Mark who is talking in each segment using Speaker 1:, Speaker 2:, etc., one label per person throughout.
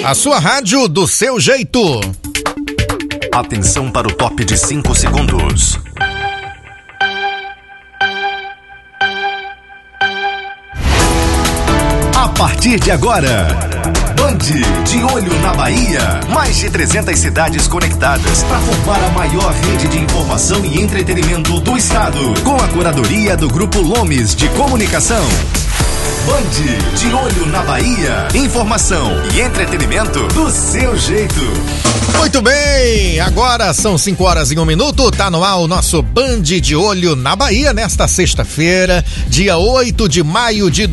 Speaker 1: A sua rádio do seu jeito.
Speaker 2: Atenção para o top de 5 segundos. A partir de agora, Band de olho na Bahia. Mais de 300 cidades conectadas para formar a maior rede de informação e entretenimento do estado. Com a curadoria do Grupo Lomes de Comunicação. Band de olho na Bahia. Informação e entretenimento do seu jeito.
Speaker 1: Muito bem, agora são 5h01, tá no ar o nosso Band de olho na Bahia nesta sexta-feira, dia 8 de maio de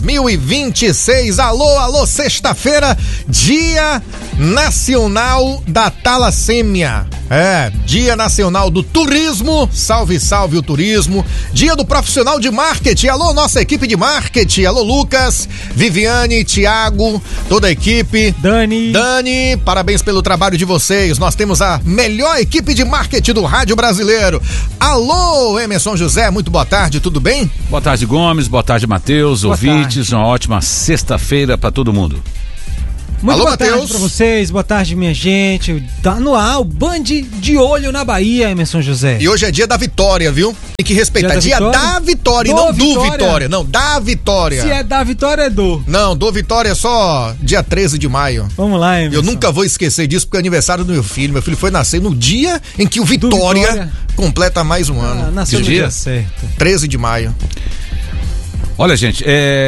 Speaker 1: 2026. Alô, sexta-feira, Dia Nacional da Talassêmia. Dia Nacional do Turismo, salve o turismo. Dia do Profissional de Marketing, alô, nossa equipe de marketing, alô, Lucas, Viviane, Thiago, toda a equipe.
Speaker 3: Dani,
Speaker 1: parabéns pelo trabalho de vocês. Nós temos a melhor equipe de marketing do rádio brasileiro. Alô, Emerson José, muito boa tarde, tudo bem?
Speaker 4: Boa tarde, Gomes, boa tarde, Matheus, ouvintes, uma ótima sexta-feira para todo mundo.
Speaker 3: Muito
Speaker 1: alô,
Speaker 3: boa
Speaker 1: Matheus.
Speaker 3: tarde pra vocês, boa tarde, minha gente. Tá no ar o Band de olho na Bahia, Emerson José.
Speaker 1: E hoje é dia da vitória, viu? Tem que respeitar. Dia da vitória e não do Vitória. Não, da vitória.
Speaker 3: Se é da vitória, é do.
Speaker 1: Não, do Vitória é só dia 13 de maio.
Speaker 3: Vamos lá, Emerson.
Speaker 1: Eu nunca vou esquecer disso porque é aniversário do meu filho. Meu filho foi nascer no dia em que o Vitória completa mais um ano.
Speaker 3: Nasceu no dia certo.
Speaker 1: 13 de maio.
Speaker 4: Olha, gente,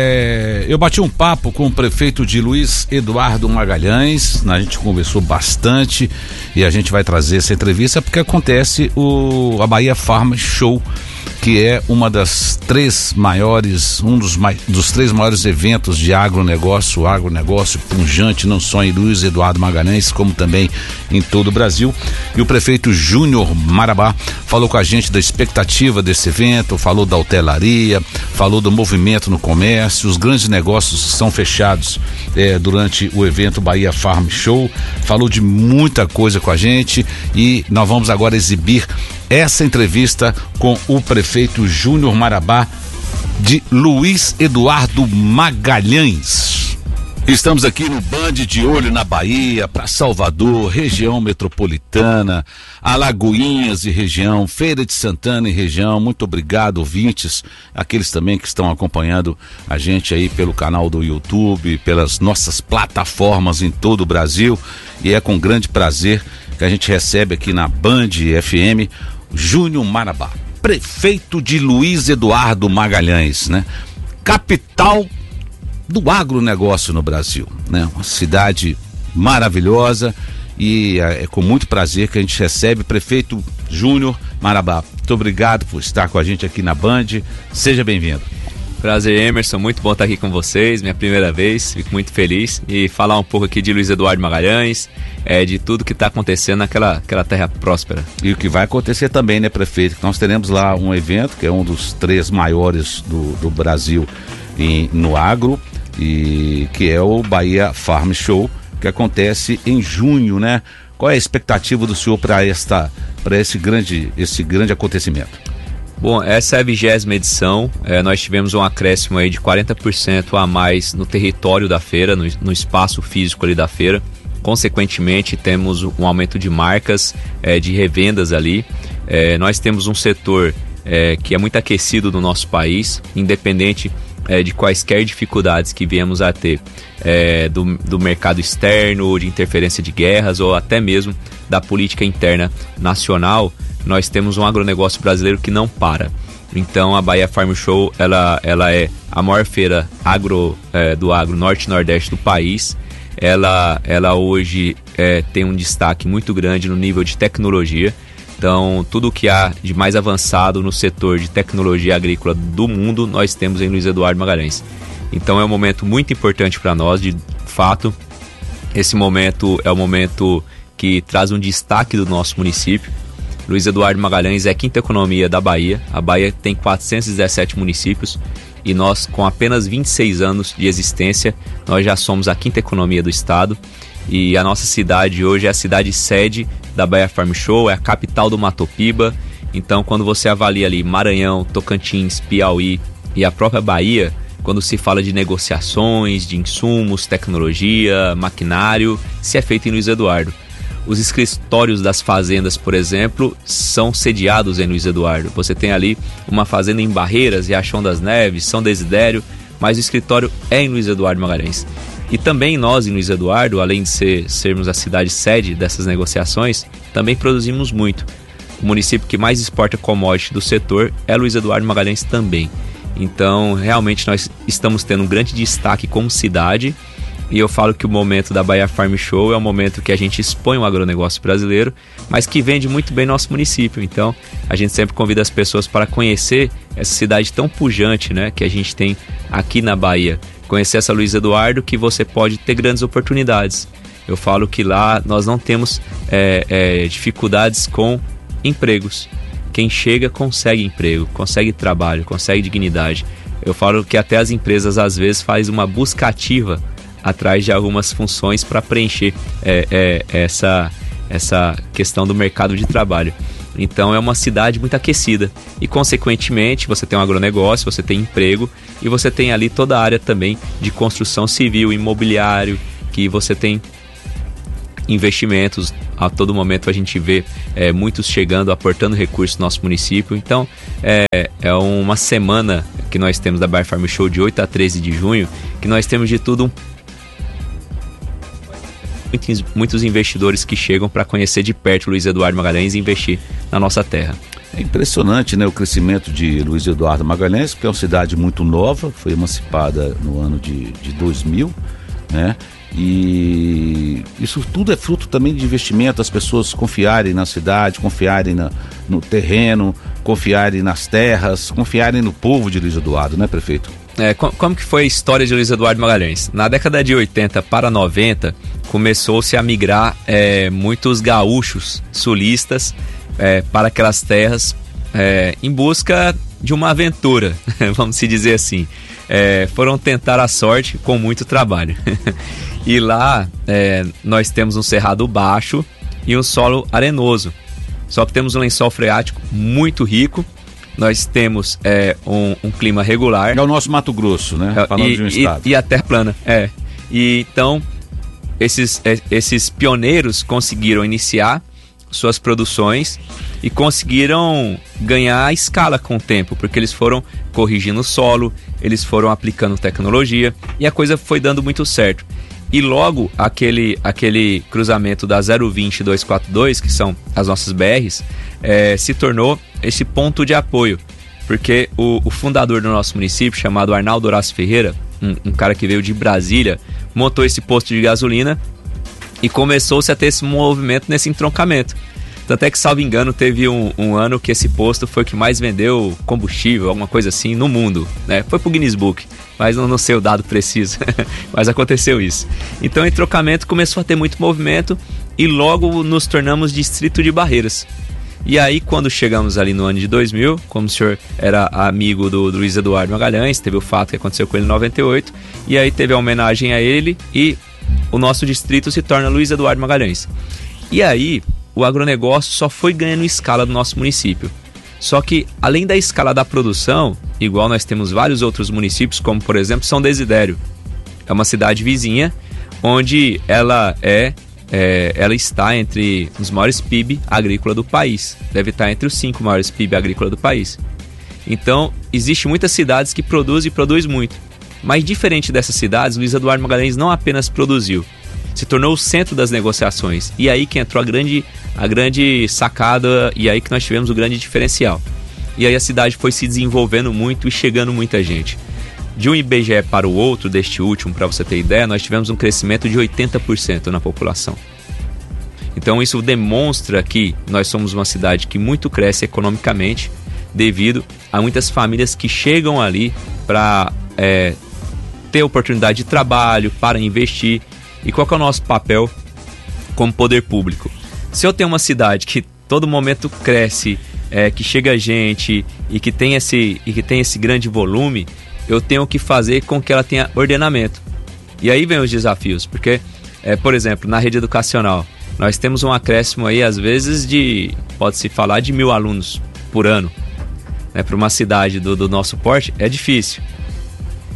Speaker 4: eu bati um papo com o prefeito de Luiz Eduardo Magalhães, a gente conversou bastante e a gente vai trazer essa entrevista porque acontece a Bahia Farm Show, que é uma das três maiores, dos três maiores eventos de agronegócio pungente, não só em Luiz Eduardo Magalhães, como também em todo o Brasil. E o prefeito Júnior Marabá falou com a gente da expectativa desse evento, falou da hotelaria, falou do movimento no comércio, os grandes negócios são fechados durante o evento Bahia Farm Show, falou de muita coisa com a gente e nós vamos agora exibir essa entrevista com o prefeito Júnior Marabá de Luiz Eduardo Magalhães. Estamos aqui no Band de olho na Bahia, para Salvador, região metropolitana, Alagoinhas e região, Feira de Santana e região. Muito obrigado, ouvintes, aqueles também que estão acompanhando a gente aí pelo canal do YouTube, pelas nossas plataformas em todo o Brasil. E é com grande prazer que a gente recebe aqui na Band FM Júnior Marabá, prefeito de Luiz Eduardo Magalhães, né? Capital do agronegócio no Brasil, né? Uma cidade maravilhosa e é com muito prazer que a gente recebe prefeito Júnior Marabá. Muito obrigado por estar com a gente aqui na Band, seja bem-vindo.
Speaker 5: Prazer, Emerson, muito bom estar aqui com vocês, minha primeira vez, fico muito feliz e falar um pouco aqui de Luiz Eduardo Magalhães, de tudo que está acontecendo naquela terra próspera.
Speaker 4: E o que vai acontecer também, né, prefeito? Nós teremos lá um evento que é um dos três maiores do Brasil no agro, e que é o Bahia Farm Show, que acontece em junho, né? Qual é a expectativa do senhor para esse grande acontecimento?
Speaker 5: Bom, essa é a 20ª edição, nós tivemos um acréscimo aí de 40% a mais no território da feira, no espaço físico ali da feira. Consequentemente, temos um aumento de marcas, de revendas ali. Nós temos um setor que é muito aquecido no nosso país, independente de quaisquer dificuldades que viemos a ter do mercado externo, de interferência de guerras ou até mesmo da política interna nacional. Nós temos um agronegócio brasileiro que não para. Então a Bahia Farm Show ela é a maior feira do agro norte e nordeste do país. Ela hoje tem um destaque muito grande no nível de tecnologia. Então tudo o que há de mais avançado no setor de tecnologia agrícola do mundo nós temos em Luiz Eduardo Magalhães. Então é um momento muito importante para nós, de fato. Esse momento é o momento que traz um destaque do nosso município. Luiz Eduardo Magalhães é a quinta economia da Bahia. A Bahia tem 417 municípios e nós, com apenas 26 anos de existência, nós já somos a quinta economia do estado. E a nossa cidade hoje é a cidade sede da Bahia Farm Show, é a capital do Matopiba. Então, quando você avalia ali Maranhão, Tocantins, Piauí e a própria Bahia, quando se fala de negociações, de insumos, tecnologia, maquinário, se é feito em Luiz Eduardo. Os escritórios das fazendas, por exemplo, são sediados em Luiz Eduardo. Você tem ali uma fazenda em Barreiras, Riachão das Neves, São Desidério, mas o escritório é em Luiz Eduardo Magalhães. E também nós em Luiz Eduardo, além de sermos a cidade sede dessas negociações, também produzimos muito. O município que mais exporta commodity do setor é Luiz Eduardo Magalhães também. Então, realmente, nós estamos tendo um grande destaque como cidade. E eu falo que o momento da Bahia Farm Show é o momento que a gente expõe o agronegócio brasileiro, mas que vende muito bem nosso município. Então, a gente sempre convida as pessoas para conhecer essa cidade tão pujante, né, que a gente tem aqui na Bahia. Conhecer essa Luiz Eduardo, que você pode ter grandes oportunidades. Eu falo que lá nós não temos dificuldades com empregos. Quem chega consegue emprego, consegue trabalho, consegue dignidade. Eu falo que até as empresas às vezes fazem uma busca ativa atrás de algumas funções para preencher essa questão do mercado de trabalho. Então é uma cidade muito aquecida e, consequentemente, você tem um agronegócio, você tem emprego e você tem ali toda a área também de construção civil, imobiliário, que você tem investimentos. A todo momento a gente vê muitos chegando, aportando recursos no nosso município. Então é uma semana que nós temos da Bahia Farm Show de 8 a 13 de junho, que nós temos de tudo muitos investidores que chegam para conhecer de perto Luiz Eduardo Magalhães e investir na nossa terra.
Speaker 4: É impressionante, né, o crescimento de Luiz Eduardo Magalhães, porque é uma cidade muito nova, foi emancipada no ano de 2000, né? E isso tudo é fruto também de investimento, as pessoas confiarem na cidade, confiarem no terreno, confiarem nas terras, confiarem no povo de Luiz Eduardo, né, prefeito?
Speaker 5: Como que foi a história de Luiz Eduardo Magalhães? Na década de 80 para 90, começou-se a migrar muitos gaúchos sulistas para aquelas terras em busca de uma aventura, vamos se dizer assim. Foram tentar a sorte com muito trabalho. E lá nós temos um cerrado baixo e um solo arenoso. Só que temos um lençol freático muito rico. Nós temos um clima regular.
Speaker 4: É o nosso Mato Grosso, né? Falando de um estado.
Speaker 5: E a terra plana. E então, esses pioneiros conseguiram iniciar suas produções e conseguiram ganhar escala com o tempo, porque eles foram corrigindo o solo, eles foram aplicando tecnologia e a coisa foi dando muito certo. E logo aquele cruzamento da 020 e 242, que são as nossas BRs, se tornou esse ponto de apoio, porque o fundador do nosso município, chamado Arnaldo Horácio Ferreira, um cara que veio de Brasília, montou esse posto de gasolina e começou-se a ter esse movimento nesse entroncamento. Tanto é que, salvo engano, teve um ano que esse posto foi o que mais vendeu combustível, alguma coisa assim, no mundo, né? Foi pro Guinness Book, mas não sei o dado preciso, mas aconteceu isso. Então, o entroncamento começou a ter muito movimento e logo nos tornamos distrito de Barreiras. E aí, quando chegamos ali no ano de 2000, como o senhor era amigo do Luiz Eduardo Magalhães, teve o fato que aconteceu com ele em 98, e aí teve a homenagem a ele e o nosso distrito se torna Luiz Eduardo Magalhães. E aí, o agronegócio só foi ganhando escala do nosso município. Só que, além da escala da produção, igual nós temos vários outros municípios, como por exemplo São Desidério. É uma cidade vizinha, onde ela está entre os maiores PIB agrícola do país. Deve estar entre os 5 maiores PIB agrícola do país. Então, existe muitas cidades que produzem e produzem muito. Mas diferente dessas cidades, Luiz Eduardo Magalhães não apenas produziu, se tornou o centro das negociações. E aí que entrou a grande sacada, e aí que nós tivemos o grande diferencial. E aí a cidade foi se desenvolvendo muito e chegando muita gente. De um IBGE para o outro, deste último, para você ter ideia, nós tivemos um crescimento de 80% na população. Então isso demonstra que nós somos uma cidade que muito cresce economicamente, devido a muitas famílias que chegam ali para ter oportunidade de trabalho, para investir. E qual que é o nosso papel como poder público? Se eu tenho uma cidade que todo momento cresce, que chega gente e que tem esse grande volume, eu tenho que fazer com que ela tenha ordenamento. E aí vem os desafios, porque, por exemplo, na rede educacional, nós temos um acréscimo aí, às vezes, pode-se falar de 1.000 alunos por ano. Para uma cidade do nosso porte, é difícil.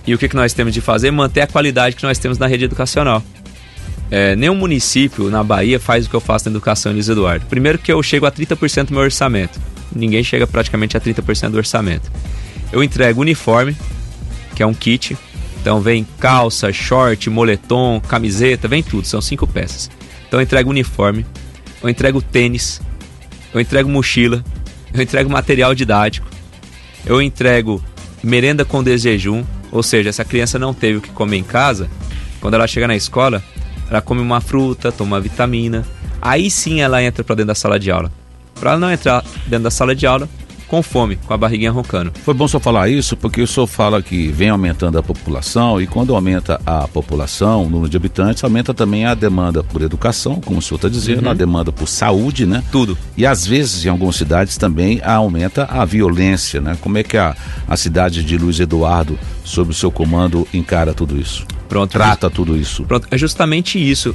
Speaker 5: E o que nós temos de fazer? Manter a qualidade que nós temos na rede educacional. Nenhum município na Bahia faz o que eu faço na educação em Luiz Eduardo. Primeiro que eu chego a 30% do meu orçamento. Ninguém chega praticamente a 30% do orçamento. Eu entrego uniforme, que é um kit. Então vem calça, short, moletom, camiseta, vem tudo. São 5 peças. Então eu entrego uniforme, eu entrego tênis, eu entrego mochila, eu entrego material didático, eu entrego merenda com desjejum. Ou seja, se a criança não teve o que comer em casa, quando ela chega na escola, ela come uma fruta, toma uma vitamina. Aí sim ela entra para dentro da sala de aula. Para ela não entrar dentro da sala de aula com fome, com a barriguinha roncando.
Speaker 4: Foi bom o senhor falar isso, porque o senhor fala que vem aumentando a população, e quando aumenta a população, o número de habitantes, aumenta também a demanda por educação, como o senhor está dizendo, a demanda por saúde, né?
Speaker 5: Tudo.
Speaker 4: E às vezes, em algumas cidades, também aumenta a violência, né? Como é que a cidade de Luiz Eduardo, sob o seu comando, encara tudo isso?
Speaker 5: Pronto.
Speaker 4: Trata tudo isso?
Speaker 5: Pronto, é justamente isso.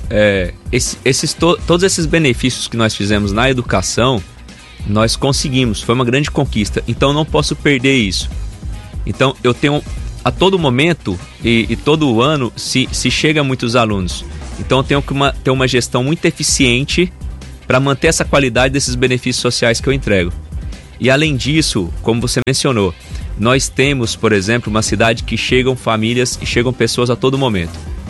Speaker 5: Todos esses benefícios que nós fizemos na educação, nós conseguimos, foi uma grande conquista, então eu não posso perder isso. Então eu tenho, a todo momento e todo ano se chega muitos alunos, então eu tenho que ter uma gestão muito eficiente para manter essa qualidade desses benefícios sociais que eu entrego. E além disso, como você mencionou, nós temos, por exemplo, uma cidade que chegam famílias e chegam pessoas a todo momento,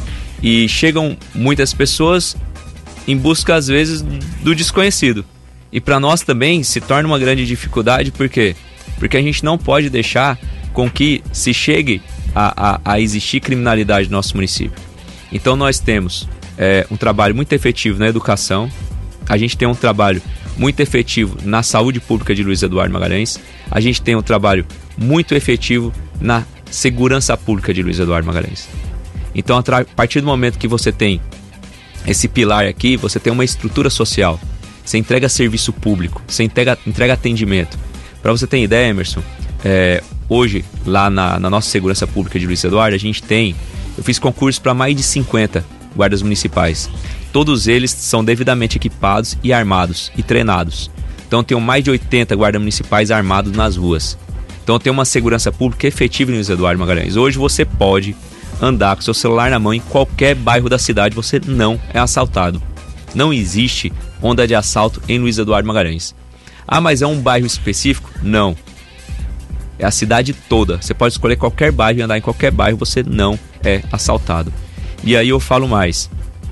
Speaker 5: e chegam muitas pessoas em busca às vezes do desconhecido. E para nós também se torna uma grande dificuldade, por quê? Porque a gente não pode deixar com que se chegue a existir criminalidade no nosso município. Então nós temos um trabalho muito efetivo na educação, a gente tem um trabalho muito efetivo na saúde pública de Luiz Eduardo Magalhães, a gente tem um trabalho muito efetivo na segurança pública de Luiz Eduardo Magalhães. Então a partir do momento que você tem esse pilar aqui, você tem uma estrutura social. Você entrega serviço público, você entrega atendimento. Para você ter ideia, Emerson, hoje, lá na nossa segurança pública de Luiz Eduardo, eu fiz concurso para mais de 50 guardas municipais. Todos eles são devidamente equipados e armados e treinados. Então eu tenho mais de 80 guardas municipais armados nas ruas. Então eu tenho uma segurança pública efetiva em Luiz Eduardo Magalhães. Hoje você pode andar com seu celular na mão em qualquer bairro da cidade, você não é assaltado. Não existe onda de assalto em Luiz Eduardo Magalhães. Ah, mas é um bairro específico? Não. É a cidade toda. Você pode escolher qualquer bairro e andar em qualquer bairro, você não é assaltado. E aí eu falo mais.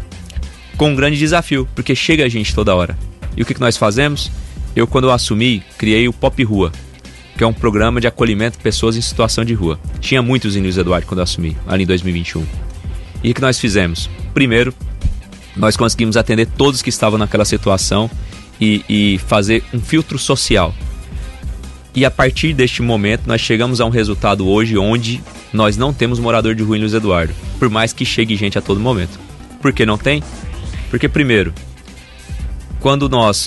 Speaker 5: Com um grande desafio, porque chega gente toda hora. E o que nós fazemos? Quando eu assumi, criei o Pop Rua, que é um programa de acolhimento de pessoas em situação de rua. Tinha muitos em Luiz Eduardo quando eu assumi, ali em 2021. E o que nós fizemos? Primeiro, nós conseguimos atender todos que estavam naquela situação e fazer um filtro social. E a partir deste momento nós chegamos a um resultado hoje onde nós não temos morador de rua em Luiz Eduardo, por mais que chegue gente a todo momento. Por que não tem? Porque primeiro, quando nós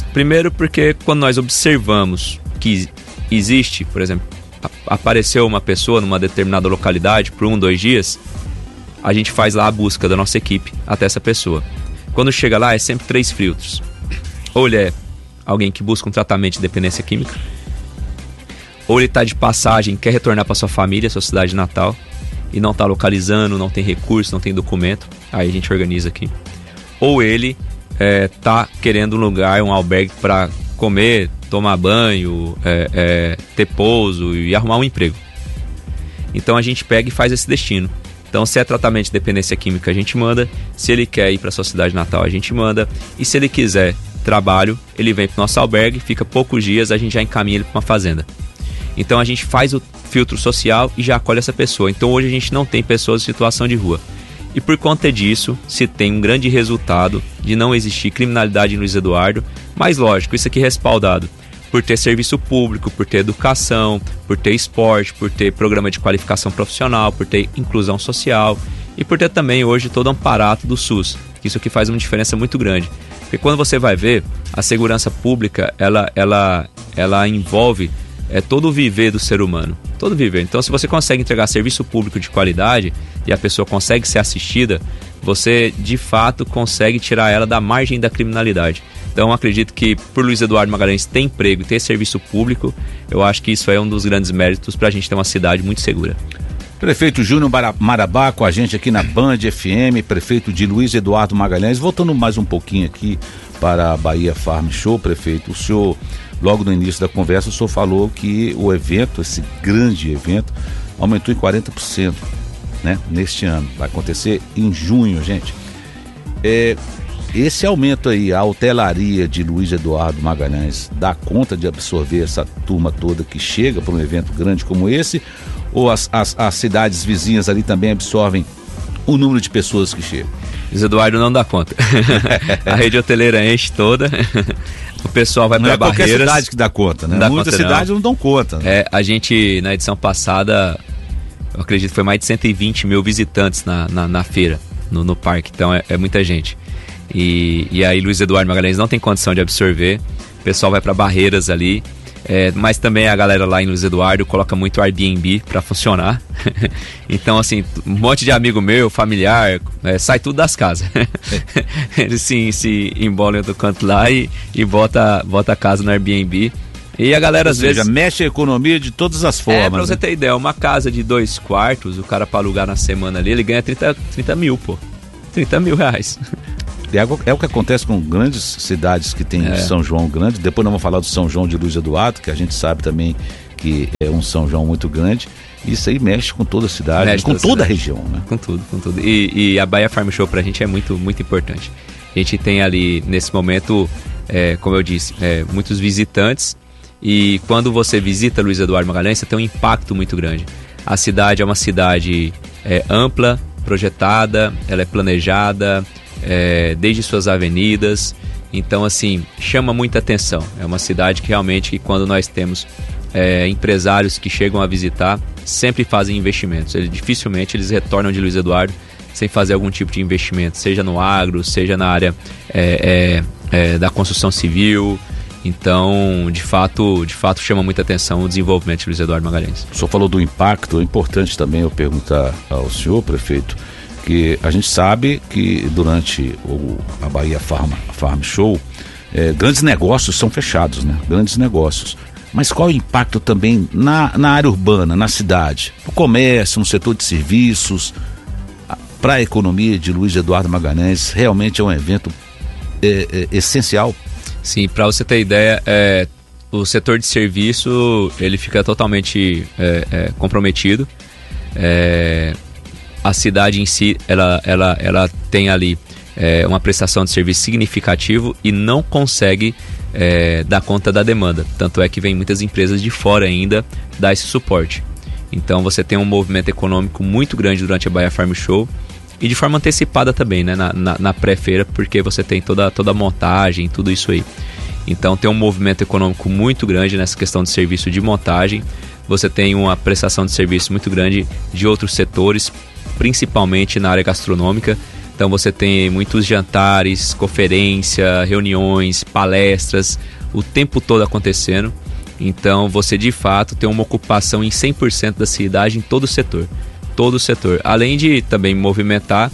Speaker 5: observamos que existe, por exemplo, apareceu uma pessoa numa determinada localidade por 1, 2 dias, a gente faz lá a busca da nossa equipe até essa pessoa. Quando chega lá, é sempre 3 filtros. Ou ele é alguém que busca um tratamento de dependência química, ou ele está de passagem, quer retornar para sua família, sua cidade natal, e não está localizando, não tem recurso, não tem documento, aí a gente organiza aqui. Ou ele está querendo um lugar, um albergue para comer, tomar banho, ter pouso e arrumar um emprego. Então a gente pega e faz esse destino. Então, se é tratamento de dependência química, a gente manda. Se ele quer ir para sua cidade natal, a gente manda. E se ele quiser trabalho, ele vem para o nosso albergue, fica poucos dias, a gente já encaminha ele para uma fazenda. Então, a gente faz o filtro social e já acolhe essa pessoa. Então, hoje a gente não tem pessoas em situação de rua. E por conta disso, se tem um grande resultado de não existir criminalidade em Luiz Eduardo. Mas, lógico, isso aqui é respaldado por ter serviço público, por ter educação, por ter esporte, por ter programa de qualificação profissional, por ter inclusão social e por ter também hoje todo um aparato do SUS. Isso aqui faz uma diferença muito grande. Porque quando você vai ver, a segurança pública, ela envolve todo o viver do ser humano. Todo o viver. Então, se você consegue entregar serviço público de qualidade e a pessoa consegue ser assistida, você, de fato, consegue tirar ela da margem da criminalidade. Então, eu acredito que por Luiz Eduardo Magalhães ter emprego e ter serviço público, eu acho que isso é um dos grandes méritos para a gente ter uma cidade muito segura.
Speaker 4: Prefeito Júnior Marabá com a gente aqui na Band FM, prefeito de Luiz Eduardo Magalhães. Voltando mais um pouquinho aqui para a Bahia Farm Show, prefeito, o senhor, logo no início da conversa, o senhor falou que o evento, esse grande evento, aumentou em 40%, né, neste ano. Vai acontecer em junho, gente. Esse aumento aí, a hotelaria de Luiz Eduardo Magalhães dá conta de absorver essa turma toda que chega para um evento grande como esse? Ou as cidades vizinhas ali também absorvem o número de pessoas que chegam?
Speaker 5: Luiz Eduardo não dá conta. A rede hoteleira enche toda. O pessoal vai para Barreiras. Não é qualquer cidade que
Speaker 4: dá conta, né? Muitas cidades não dão conta. Né?
Speaker 5: A gente, na edição passada, eu acredito que foi mais de 120 mil visitantes na feira, no parque. Então é muita gente. E aí Luiz Eduardo Magalhães não tem condição de absorver. O pessoal vai para Barreiras ali. Mas também a galera lá em Luiz Eduardo coloca muito Airbnb para funcionar. Então, assim, um monte de amigo meu, familiar, sai tudo das casas. Eles se embolam do canto lá e bota a casa no Airbnb. E a galera às vezes
Speaker 4: mexe a economia de todas as formas.
Speaker 5: Pra você ter ideia, uma casa de 2 quartos, o cara pra alugar na semana ali, ele ganha 30 mil, pô. 30 mil reais.
Speaker 4: É o que acontece com grandes cidades que tem São João grande. Depois nós vamos falar do São João de Luiz Eduardo, que a gente sabe também que é um São João muito grande. Isso aí mexe com toda a cidade, com toda a região, né?
Speaker 5: Com tudo. E a Bahia Farm Show pra gente é muito, muito importante. A gente tem ali, nesse momento, como eu disse, muitos visitantes. E quando você visita Luiz Eduardo Magalhães, você tem um impacto muito grande. A cidade é uma cidade ampla, projetada, ela é planejada, desde suas avenidas. Então, assim, chama muita atenção. É uma cidade que realmente, quando nós temos empresários que chegam a visitar, sempre fazem investimentos. Dificilmente eles retornam de Luiz Eduardo sem fazer algum tipo de investimento, seja no agro, seja na área da construção civil. Então, de fato chama muita atenção o desenvolvimento de Luiz Eduardo Magalhães.
Speaker 4: O senhor falou do impacto. É importante também eu perguntar ao senhor, prefeito, que a gente sabe que durante a Bahia Farm Show, grandes negócios são fechados, né? Grandes negócios. Mas qual é o impacto também na área urbana, na cidade? No comércio, no setor de serviços, para a economia de Luiz Eduardo Magalhães, realmente é um evento essencial?
Speaker 5: Sim, para você ter ideia, o setor de serviço, ele fica totalmente comprometido. A cidade em si, ela tem ali uma prestação de serviço significativo e não consegue dar conta da demanda. Tanto é que vem muitas empresas de fora ainda dar esse suporte. Então você tem um movimento econômico muito grande durante a Bahia Farm Show e de forma antecipada também, né, na pré-feira, porque você tem toda a montagem, tudo isso aí. Então tem um movimento econômico muito grande nessa questão de serviço de montagem. Você tem uma prestação de serviço muito grande de outros setores, principalmente na área gastronômica. Então você tem muitos jantares, conferência, reuniões, palestras, o tempo todo acontecendo. Então você de fato tem uma ocupação em 100% da cidade em todo o setor. Além de também movimentar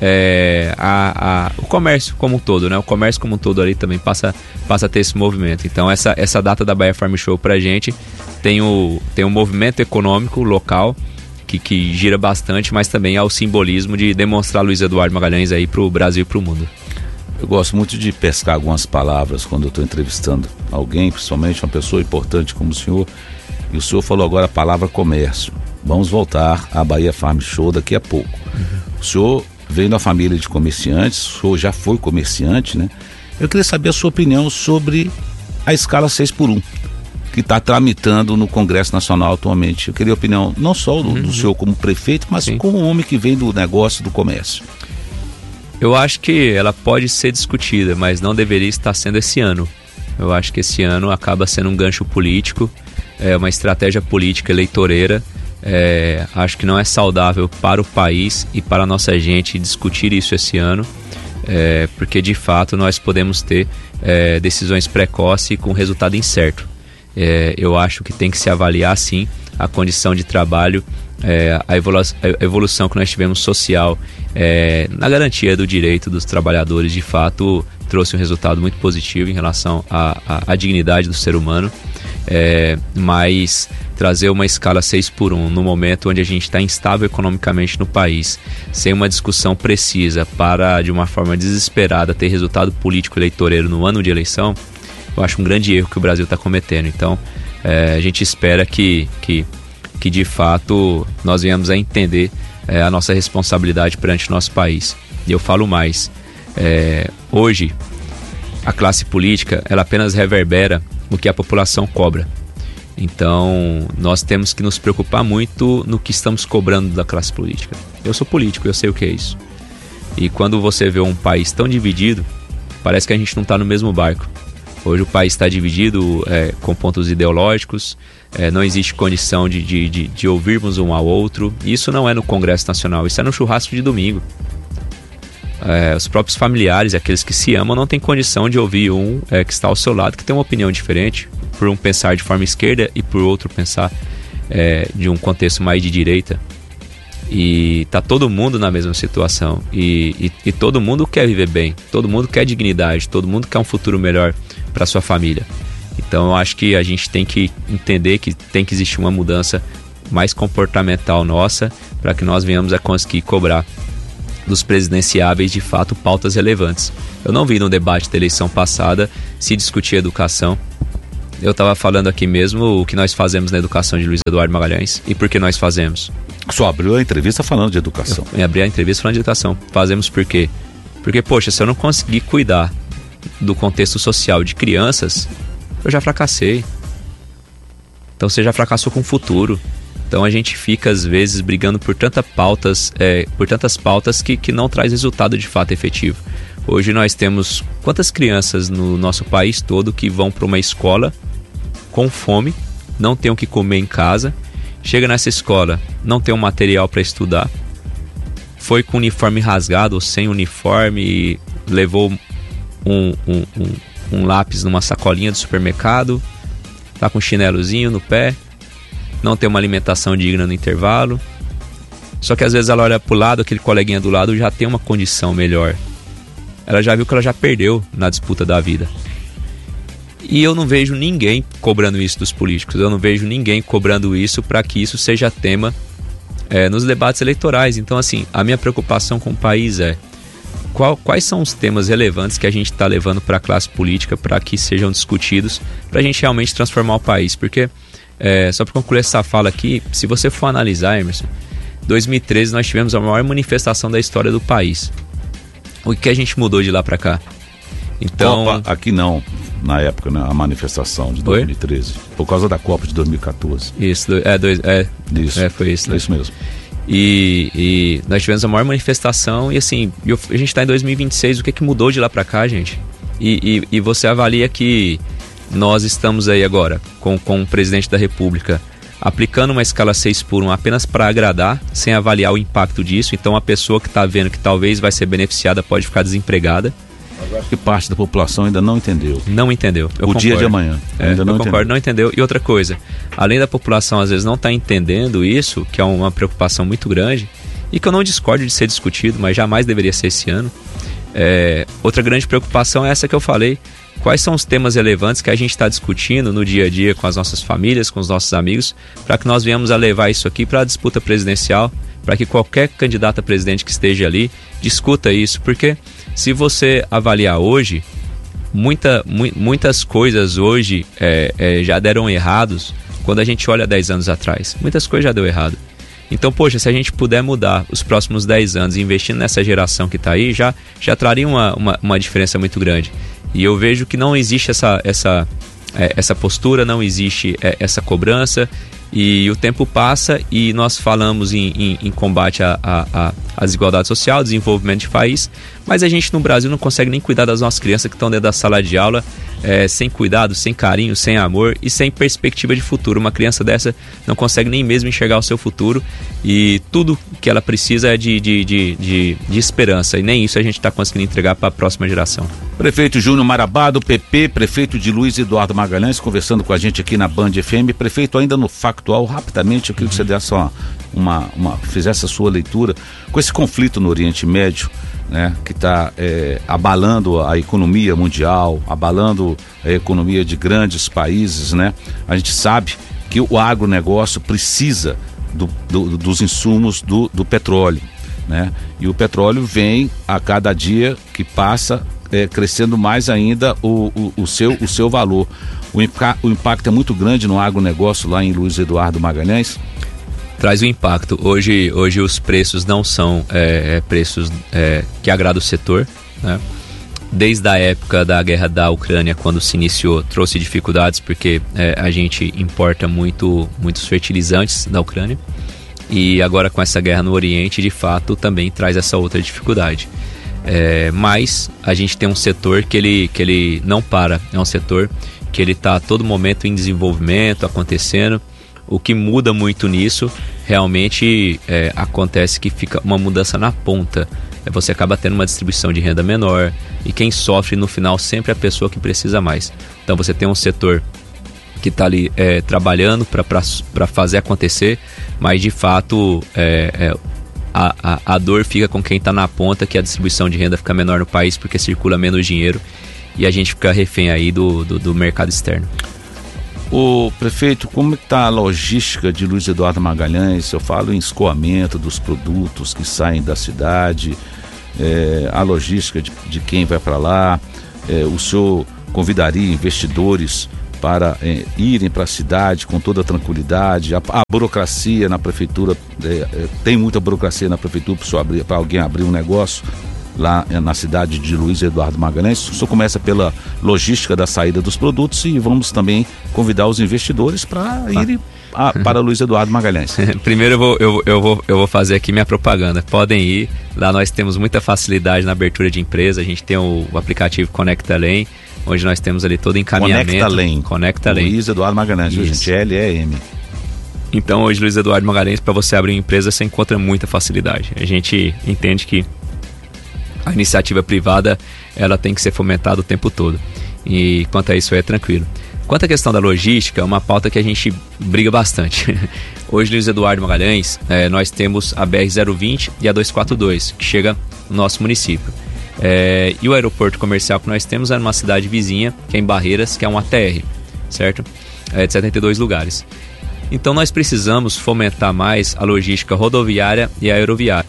Speaker 5: o comércio como um todo, né? O comércio como um todo ali também passa a ter esse movimento. Então essa data da Bahia Farm Show pra gente tem um movimento econômico local que gira bastante, mas também há o simbolismo de demonstrar Luiz Eduardo Magalhães aí pro Brasil e pro mundo.
Speaker 4: Eu gosto muito de pescar algumas palavras quando eu estou entrevistando alguém, principalmente uma pessoa importante como o senhor. E o senhor falou agora a palavra comércio. Vamos voltar à Bahia Farm Show daqui a pouco. O senhor veio da família de comerciantes, o senhor já foi comerciante, né? Eu queria saber a sua opinião sobre a escala 6x1, que está tramitando no Congresso Nacional atualmente. Eu queria a opinião não só do senhor como prefeito, mas como um homem que vem do negócio do comércio.
Speaker 5: Eu acho que ela pode ser discutida, mas não deveria estar sendo esse ano. Eu acho que esse ano acaba sendo um gancho político, uma estratégia política eleitoreira. Acho que não é saudável para o país e para a nossa gente discutir isso esse ano, porque de fato nós podemos ter decisões precoces com resultado incerto. Eu acho que tem que se avaliar sim a condição de trabalho, a evolução que nós tivemos social na garantia do direito dos trabalhadores. De fato trouxe um resultado muito positivo em relação à dignidade do ser humano, mas trazer uma escala 6x1 no momento onde a gente está instável economicamente no país, sem uma discussão precisa para, de uma forma desesperada, ter resultado político eleitoreiro no ano de eleição, eu acho um grande erro que o Brasil está cometendo. Então, a gente espera que de fato nós venhamos a entender a nossa responsabilidade perante o nosso país. E eu falo mais, hoje a classe política ela apenas reverbera o que a população cobra. Então nós temos que nos preocupar muito no que estamos cobrando da classe política. Eu sou político, eu sei o que é isso. E quando você vê um país tão dividido, parece que a gente não está no mesmo barco. Hoje o país está dividido com pontos ideológicos, não existe condição de ouvirmos um ao outro. E isso não é no Congresso Nacional, isso é no churrasco de domingo. Os próprios familiares, aqueles que se amam, não têm condição de ouvir um que está ao seu lado, que tem uma opinião diferente, por um pensar de forma esquerda e por outro pensar de um contexto mais de direita. E tá todo mundo na mesma situação e todo mundo quer viver bem, todo mundo quer dignidade, todo mundo quer um futuro melhor para sua família. Então eu acho que a gente tem que entender que tem que existir uma mudança mais comportamental nossa para que nós venhamos a conseguir cobrar dos presidenciáveis de fato pautas relevantes. Eu não vi no debate da eleição passada se discutir educação. Eu estava falando aqui mesmo o que nós fazemos na educação de Luiz Eduardo Magalhães e por que nós fazemos.
Speaker 4: Só abriu a entrevista falando de educação.
Speaker 5: Eu abri a entrevista falando de educação. Fazemos por quê? Porque, poxa, se eu não conseguir cuidar do contexto social de crianças, eu já fracassei. Então você já fracassou com o futuro. Então a gente fica, às vezes, brigando por tantas pautas que não traz resultado de fato efetivo. Hoje nós temos quantas crianças no nosso país todo que vão para uma escola com fome, não tem o que comer em casa, chega nessa escola, não tem um material para estudar, foi com uniforme rasgado ou sem uniforme, levou um lápis numa sacolinha do supermercado, tá com um chinelozinho no pé, não tem uma alimentação digna no intervalo. Só que às vezes ela olha pro lado, aquele coleguinha do lado já tem uma condição melhor. Ela já viu que ela já perdeu na disputa da vida. E eu não vejo ninguém cobrando isso dos políticos. Eu não vejo ninguém cobrando isso para que isso seja tema nos debates eleitorais. Então, assim, a minha preocupação com o país quais são os temas relevantes que a gente está levando para a classe política para que sejam discutidos, para a gente realmente transformar o país. Porque, só para concluir essa fala aqui, se você for analisar, Emerson, 2013 nós tivemos a maior manifestação da história do país. O que a gente mudou de lá para cá? Então,
Speaker 4: Copa, aqui não, na época, né, a manifestação de 2013, por causa da Copa de 2014.
Speaker 5: Isso, foi isso.
Speaker 4: É isso mesmo.
Speaker 5: E nós tivemos a maior manifestação e assim, a gente está em 2026, o que mudou de lá para cá, gente? E você avalia que nós estamos aí agora com o presidente da República aplicando uma escala 6x1 apenas para agradar, sem avaliar o impacto disso. Então a pessoa que está vendo que talvez vai ser beneficiada pode ficar desempregada.
Speaker 4: Eu acho que parte da população ainda não entendeu.
Speaker 5: Não entendeu.
Speaker 4: Eu concordo. Dia de amanhã.
Speaker 5: Ainda não entendeu. Concordo, não entendeu. E outra coisa, além da população às vezes não estar entendendo isso, que é uma preocupação muito grande, e que eu não discordo de ser discutido, mas jamais deveria ser esse ano. Outra grande preocupação é essa que eu falei. Quais são os temas relevantes que a gente está discutindo no dia a dia com as nossas famílias, com os nossos amigos, para que nós venhamos a levar isso aqui para a disputa presidencial, para que qualquer candidato a presidente que esteja ali discuta isso, porque se você avaliar hoje, muitas coisas hoje já deram errados quando a gente olha 10 anos atrás. Muitas coisas já deu errado. Então, poxa, se a gente puder mudar os próximos 10 anos investindo nessa geração que está aí, já traria uma diferença muito grande. E eu vejo que não existe essa postura, não existe essa cobrança, e o tempo passa e nós falamos em combate à desigualdade social, desenvolvimento de país, mas a gente no Brasil não consegue nem cuidar das nossas crianças que estão dentro da sala de aula, sem cuidado, sem carinho, sem amor e sem perspectiva de futuro. Uma criança dessa não consegue nem mesmo enxergar o seu futuro, e tudo que ela precisa é de esperança, e nem isso a gente está conseguindo entregar para a próxima geração.
Speaker 4: Prefeito Júnior Marabá, do PP, prefeito de Luiz Eduardo Magalhães, conversando com a gente aqui na Band FM. Prefeito, ainda no factual, rapidamente, eu queria que você desse fizesse a sua leitura com esse conflito no Oriente Médio, né, que está abalando a economia mundial, abalando a economia de grandes países, né? A gente sabe que o agronegócio precisa dos insumos do petróleo, né? E o petróleo vem a cada dia que passa crescendo mais ainda o seu valor. O impacto é muito grande no agronegócio lá em Luiz Eduardo Magalhães.
Speaker 5: Traz um impacto. Hoje os preços não são preços que agradam o setor, né? Desde a época da guerra da Ucrânia, quando se iniciou, trouxe dificuldades porque a gente importa muitos fertilizantes da Ucrânia, e agora com essa guerra no Oriente, de fato, também traz essa outra dificuldade. Mas a gente tem um setor que ele não para, é um setor que ele está a todo momento em desenvolvimento, acontecendo. O que muda muito nisso, realmente acontece que fica uma mudança na ponta. Você acaba tendo uma distribuição de renda menor, e quem sofre no final sempre é a pessoa que precisa mais. Então você tem um setor que está ali trabalhando para fazer acontecer, mas de fato a dor fica com quem está na ponta, que a distribuição de renda fica menor no país porque circula menos dinheiro e a gente fica refém aí do mercado externo.
Speaker 4: O prefeito, como está a logística de Luiz Eduardo Magalhães? Eu falo em escoamento dos produtos que saem da cidade, a logística de quem vai para lá. O senhor convidaria investidores para irem para a cidade com toda a tranquilidade? A burocracia na prefeitura, tem muita burocracia na prefeitura para alguém abrir um negócio lá na cidade de Luiz Eduardo Magalhães. O senhor começa pela logística da saída dos produtos e vamos também convidar os investidores para irem para Luiz Eduardo Magalhães.
Speaker 5: Primeiro eu vou fazer aqui minha propaganda. Podem ir, lá nós temos muita facilidade na abertura de empresa. A gente tem o aplicativo Conecta Além, onde nós temos ali todo o encaminhamento.
Speaker 4: Conecta Além. Luiz Eduardo Magalhães, viu, gente? L-E-M.
Speaker 5: Então hoje Luiz Eduardo Magalhães, para você abrir uma empresa, você encontra muita facilidade. A gente entende que a iniciativa privada, ela tem que ser fomentada o tempo todo. E quanto a isso é tranquilo. Quanto à questão da logística, é uma pauta que a gente briga bastante. Hoje, Luiz Eduardo Magalhães, nós temos a BR-020 e a 242, que chega no nosso município. E o aeroporto comercial que nós temos é numa cidade vizinha, que é em Barreiras, que é um ATR, certo? De 72 lugares. Então nós precisamos fomentar mais a logística rodoviária e aeroviária.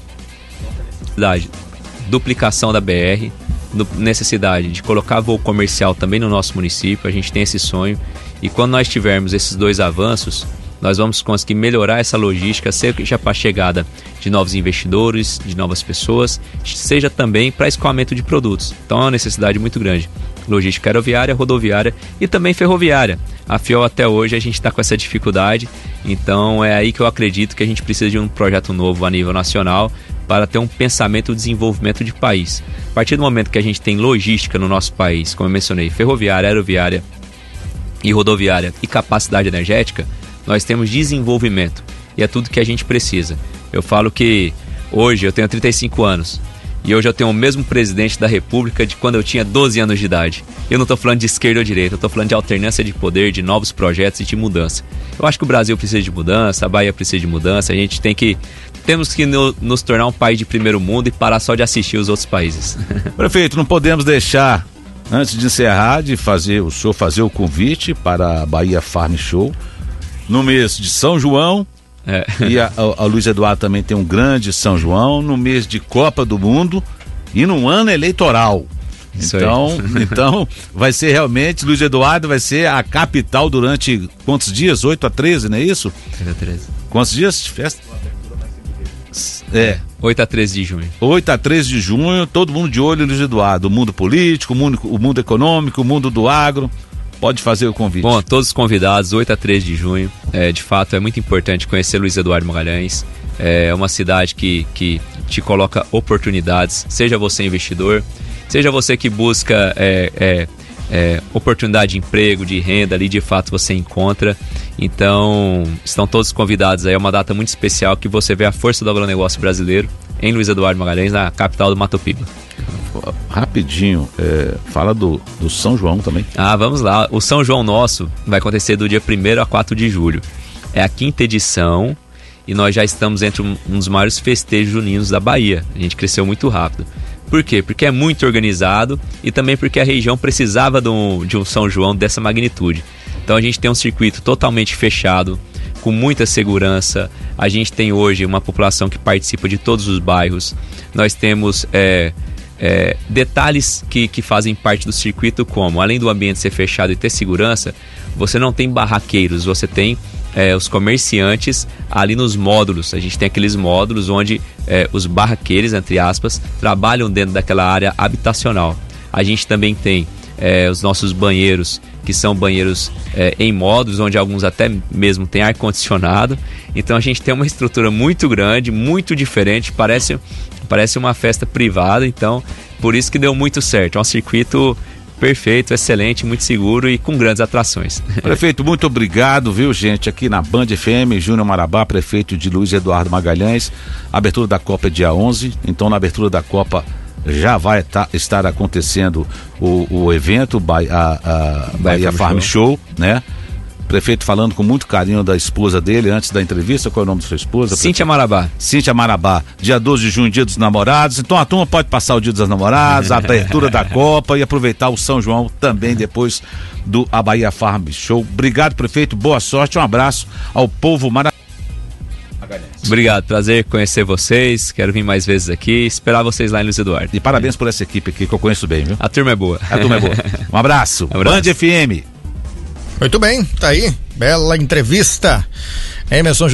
Speaker 5: Duplicação da BR, necessidade de colocar voo comercial também no nosso município. A gente tem esse sonho, e quando nós tivermos esses dois avanços, nós vamos conseguir melhorar essa logística, seja para a chegada de novos investidores, de novas pessoas, seja também para escoamento de produtos. Então é uma necessidade muito grande. Logística aeroviária, rodoviária e também ferroviária. A FIOL até hoje a gente está com essa dificuldade, então é aí que eu acredito que a gente precisa de um projeto novo a nível nacional para ter um pensamento de desenvolvimento de país. A partir do momento que a gente tem logística no nosso país, como eu mencionei, ferroviária, aeroviária e rodoviária e capacidade energética, nós temos desenvolvimento, e é tudo que a gente precisa. Eu falo que hoje eu tenho 35 anos e hoje eu tenho o mesmo presidente da República de quando eu tinha 12 anos de idade. Eu não estou falando de esquerda ou direita, eu estou falando de alternância de poder, de novos projetos e de mudança. Eu acho que o Brasil precisa de mudança, a Bahia precisa de mudança, a gente temos que nos tornar um país de primeiro mundo e parar só de assistir os outros países.
Speaker 4: Prefeito, não podemos deixar, antes de encerrar, de o senhor fazer o convite para a Bahia Farm Show no mês de São João. E a Luiz Eduardo também tem um grande São João no mês de Copa do Mundo e no ano eleitoral. Então vai ser realmente, Luiz Eduardo vai ser a capital durante quantos dias? 8 a 13, não é isso?
Speaker 5: 8 a 13.
Speaker 4: Quantos dias de festa?
Speaker 5: 8 a 13 de junho.
Speaker 4: 8 a 13 de junho, todo mundo de olho em Luiz Eduardo. O mundo político, o mundo econômico, o mundo do agro. Pode fazer o convite.
Speaker 5: Bom, todos os convidados, 8 a 13 de junho. De fato, é muito importante conhecer Luiz Eduardo Magalhães. É uma cidade que te coloca oportunidades, seja você investidor, seja você que busca oportunidade de emprego, de renda, ali de fato você encontra. Então, estão todos convidados aí. É uma data muito especial que você vê a força do agronegócio brasileiro em Luiz Eduardo Magalhães, na capital do Mato Piba.
Speaker 4: Rapidinho, fala do São João também.
Speaker 5: Vamos lá. O São João nosso vai acontecer do dia 1º a 4 de julho. É a 5ª edição e nós já estamos entre um dos maiores festejos juninos da Bahia. A gente cresceu muito rápido. Por quê? Porque é muito organizado e também porque a região precisava de um São João dessa magnitude. Então a gente tem um circuito totalmente fechado, com muita segurança. A gente tem hoje uma população que participa de todos os bairros. Nós temos detalhes que fazem parte do circuito, como além do ambiente ser fechado e ter segurança, você não tem barraqueiros, você tem os comerciantes ali nos módulos. A gente tem aqueles módulos onde os barraqueiros, entre aspas, trabalham dentro daquela área habitacional. A gente também tem os nossos banheiros, que são banheiros em módulos, onde alguns até mesmo têm ar-condicionado. Então a gente tem uma estrutura muito grande, muito diferente, parece uma festa privada. Então por isso que deu muito certo. É um circuito perfeito, excelente, muito seguro e com grandes atrações.
Speaker 4: Prefeito, muito obrigado, viu, gente? Aqui na Band FM, Júnior Marabá, prefeito de Luiz Eduardo Magalhães. A abertura da Copa é dia 11, então na abertura da Copa já vai estar acontecendo o evento, Bahia Farm Show, né? Prefeito falando com muito carinho da esposa dele antes da entrevista. Qual é o nome da sua esposa?
Speaker 5: Cíntia Marabá.
Speaker 4: Cíntia Marabá. Dia 12 de junho, dia dos namorados. Então a turma pode passar o dia dos namorados, a abertura da Copa e aproveitar o São João também depois do Bahia Farm Show. Obrigado, prefeito. Boa sorte. Um abraço ao povo maravilhoso.
Speaker 5: Obrigado, prazer conhecer vocês. Quero vir mais vezes aqui, esperar vocês lá em Luiz Eduardo.
Speaker 4: E parabéns por essa equipe aqui que eu conheço bem, viu?
Speaker 5: A turma é boa.
Speaker 4: A turma é boa. Um abraço. Band FM.
Speaker 1: Muito bem, tá aí. Bela entrevista. Emerson